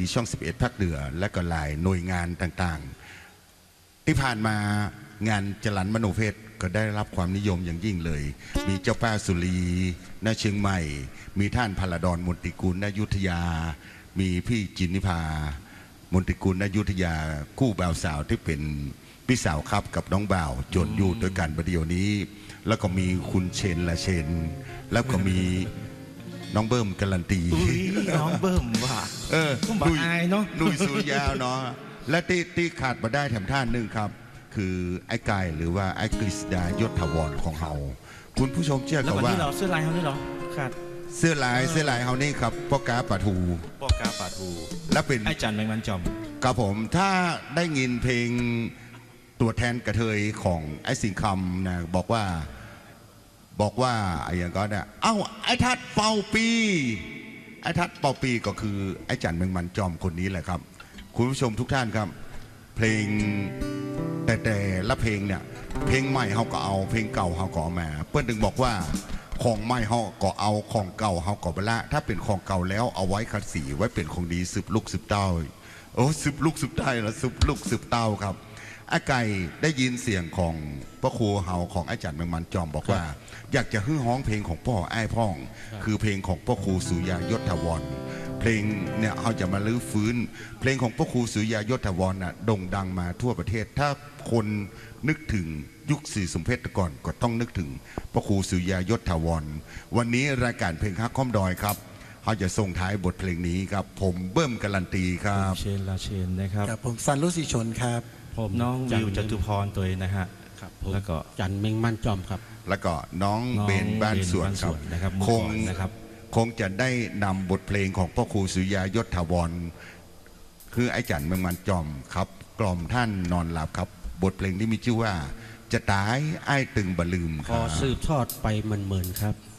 ช่อง11ภาคเหนือและก็หลายหน่วยงานต่างๆที่ผ่านมางานจรัญมโนเพชรก็ได้รับความนิยมอย่างยิ่งเลยมีเจ้าป้าสุรีณเชียงใหม่มีท่านพลดรมนติกุลณอยุธยามีพี่จินนิพามนติกุลณอยุธยาคู่บ่าวสาวที่เป็นพี่สาวครับกับน้องบ่าวจนอยู่ด้วยกันประเดี๋ยวนี้แล้วก็มีคุณเชนละเชนแล้วก็มีน้องเบิ้มการันตีน้องเบิ้มว่ะผมบอกอายเนาะนุยสุยาวเนาะและที่ขาดมาได้แถมท่านหนึ่งครับคือไอ้กายหรือว่าไอ้กฤษดายศถาวรของเราคุณผู้ชมเชื่อกันว่าแล้วเสื้อลายเขานี่หรอขาดเสื้อลายเขานี่ครับพ่อกาปะทูและเป็นไอ้จันแมงมันจอมกับผมถ้าได้ยินเพลงตัวแทนกระเทยของไอ้สิงคำนะบอกว่าไอ้อย่างก็เนี่ยเอ้าไอ้ทัดเป่าปีไอ้ทัดเป่าปีก็คือไอ้จันแมงมันจอมคนนี้แหละครับคุณผู้ชมทุกท่านครับเพลงแต่ละเพลงเนี่ยเพลงใหม่เขาก็เอาเพลงเก่าเขาก็เอามาเพื่อนถึงบอกว่าของใหม่เขาก็เอาของเก่าเขาก็ไปละถ้าเป็นของเก่าแล้วเอาไว้คัดสีไว้เป็นของดีสืบลูกสืบเต้าโอ้สืบลูกสืบเต้าแล้วสืบลูกสืบเต้าครับอาไก่ได้ยินเสียงของพ่อครูเฮาของอาจารย์แมงมันจอมบอกว่าอยากจะฮื้อฮ้องเพลงของพ่อไอ้พ่องคือเพลงของพ่อครูสุริยายศถาวรเพลงเนี่ยเขาจะมาลื้อฟื้นเพลงของพ่อครูสุริยายศถาวรน่ะโด่งดังมาทั่วประเทศถ้าคนนึกถึงยุคศรีสมเพชก่อนก็ต้องนึกถึงพ่อครูสุริยายศถาวรวันนี้รายการเพลงฮักข้อมดอยครับเขาจะส่งท้ายบทเพลงนี้ครับผมเบิ้มการันตีครับเชนลาเชนนะครับผมสันลุสิชนครับผมน้องวิวจตุพรตัวเองนะฮะแล้วก็จันเมงมันจอมครับแล้วก็น้องเบนบ้านสวนครับคงจะได้นำบทเพลงของพ่อครูสุริยายศถาวรคือไอ้จันเมงมันจอมครับกล่อมท่านนอนหลับครับบทเพลงที่มีชื่อว่าจะตายไอ้ตึงบะลืมขอสืบทอดไปเหมือนครับ